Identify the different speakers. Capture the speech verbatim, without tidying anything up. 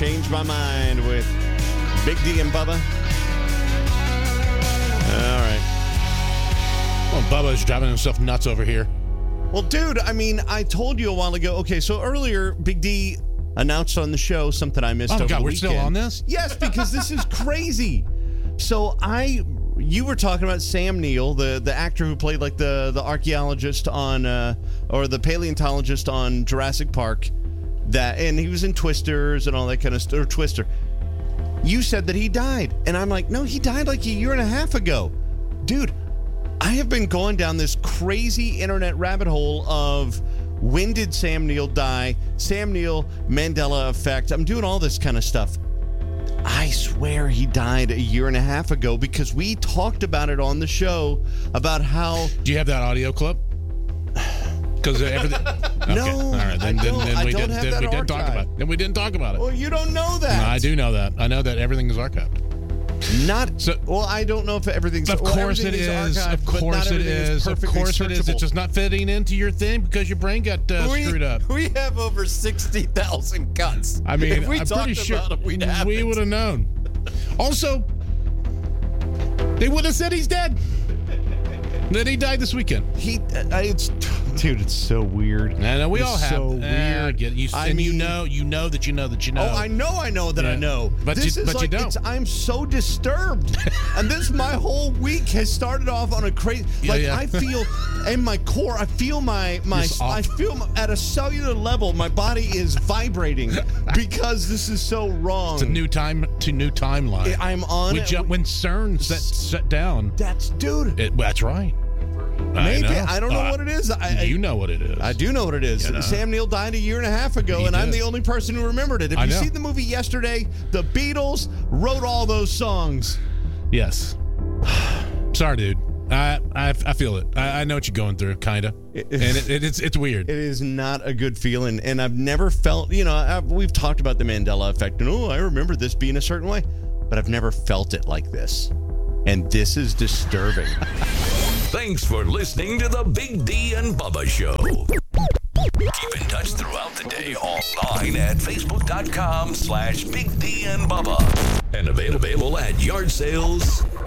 Speaker 1: Change My Mind with Big D and Bubba. All right.
Speaker 2: Well, Bubba's driving himself nuts over here.
Speaker 1: Well, dude, I mean, I told you a while ago. Okay, so earlier, Big D announced on the show something I missed
Speaker 2: Oh,
Speaker 1: over
Speaker 2: God,
Speaker 1: the
Speaker 2: we're
Speaker 1: weekend.
Speaker 2: still on this?
Speaker 1: Yes, because this is crazy. So I, you were talking about Sam Neill, the, the actor who played like the, the archaeologist on, uh, or the paleontologist on Jurassic Park, that, and he was in Twisters and all that kind of stuff, or Twister. You said that he died. And I'm like, no, he died like a year and a half ago. Dude, I have been going down this crazy internet rabbit hole of when did Sam Neill die? Sam Neill, Mandela effect. I'm doing all this kind of stuff. I swear he died a year and a half ago because we talked about it on the show about how...
Speaker 2: Do you have that audio clip? Because everything... Okay.
Speaker 1: No,
Speaker 2: All right. Then,
Speaker 1: I
Speaker 2: then,
Speaker 1: don't.
Speaker 2: then
Speaker 1: I
Speaker 2: we
Speaker 1: don't
Speaker 2: didn't,
Speaker 1: have
Speaker 2: then
Speaker 1: that
Speaker 2: we didn't talk
Speaker 1: archived.
Speaker 2: about it. Then we didn't talk about it.
Speaker 1: Well, you don't know that.
Speaker 2: No, I do know that. I know that everything is archived.
Speaker 1: Not
Speaker 2: So-
Speaker 1: well. I don't know if everything's.
Speaker 2: Of
Speaker 1: well,
Speaker 2: course it
Speaker 1: everything
Speaker 2: is.
Speaker 1: archived,
Speaker 2: Of
Speaker 1: but not
Speaker 2: course it
Speaker 1: everything
Speaker 2: is. Of
Speaker 1: perfectly
Speaker 2: course it is. It's
Speaker 1: searchable.
Speaker 2: just not fitting into your thing because your brain got uh,
Speaker 1: we,
Speaker 2: screwed up.
Speaker 1: We have over sixty thousand cuts.
Speaker 2: I mean,
Speaker 1: if we
Speaker 2: I'm
Speaker 1: talked
Speaker 2: pretty sure
Speaker 1: about it, we'd have
Speaker 2: we
Speaker 1: it.
Speaker 2: would have known. Also, they would have said he's dead. That he died this weekend.
Speaker 1: He, uh, it's, dude, it's so weird.
Speaker 2: I know we
Speaker 1: It's
Speaker 2: all have.
Speaker 1: so
Speaker 2: Eh, I
Speaker 1: weird.
Speaker 2: get it. You,
Speaker 1: I
Speaker 2: and you
Speaker 1: mean-
Speaker 2: know, you know that you know that you know.
Speaker 1: Oh, I know, I know that I
Speaker 2: Yeah.
Speaker 1: know.
Speaker 2: But
Speaker 1: this
Speaker 2: you-
Speaker 1: is
Speaker 2: but you
Speaker 1: like,
Speaker 2: don't.
Speaker 1: It's, I'm so disturbed, and this my whole week has started off on a crazy.
Speaker 2: Yeah,
Speaker 1: Like
Speaker 2: yeah.
Speaker 1: I feel in my core, I feel my my,
Speaker 2: Just off.
Speaker 1: I feel my, at a cellular level, my body is vibrating because this is so wrong.
Speaker 2: It's a new time to new timeline.
Speaker 1: I'm on
Speaker 2: We
Speaker 1: it.
Speaker 2: jump when CERN set, set down.
Speaker 1: That's dude.
Speaker 2: It, that's right.
Speaker 1: Maybe
Speaker 2: I, know.
Speaker 1: I don't know
Speaker 2: Uh,
Speaker 1: what it is. I, I,
Speaker 2: you know what it is.
Speaker 1: I do know what it is.
Speaker 2: You know?
Speaker 1: Sam Neill died a year and a half ago,
Speaker 2: He
Speaker 1: and I'm
Speaker 2: did.
Speaker 1: the only person who remembered it. Have
Speaker 2: I
Speaker 1: you
Speaker 2: know.
Speaker 1: seen the movie Yesterday? The Beatles wrote all those songs.
Speaker 2: Yes. Sorry, dude. I I, I feel it. I, I know what you're going through, kind of. And it, it, it's it's weird.
Speaker 1: It is not a good feeling, and I've never felt, you know, I've, we've talked about the Mandela effect, and oh, I remember this being a certain way, but I've never felt it like this. And this is disturbing.
Speaker 3: Thanks for listening to the Big D and Bubba Show. Keep in touch throughout the day online at facebook.com slash Big D and Bubba. And available at yard sales